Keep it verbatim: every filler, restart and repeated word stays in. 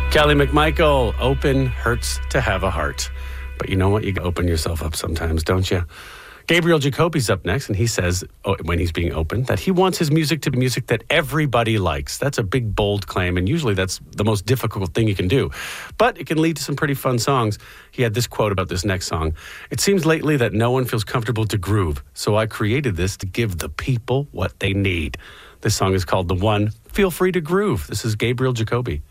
Kelly McMichael, open hurts to have a heart. But you know what? You open yourself up sometimes, don't you? Gabriel Jacoby's up next, and he says, oh, when he's being open, that he wants his music to be music that everybody likes. That's a big, bold claim, and usually that's the most difficult thing you can do. But it can lead to some pretty fun songs. He had this quote about this next song. It seems lately that no one feels comfortable to groove, so I created this to give the people what they need. This song is called The One. Feel free to groove. This is Gabriel Jacoby.